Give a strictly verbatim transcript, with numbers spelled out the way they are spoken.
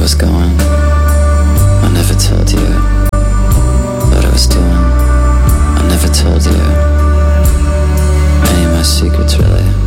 was going. I never told you what I was doing. I never told you any of my secrets, really.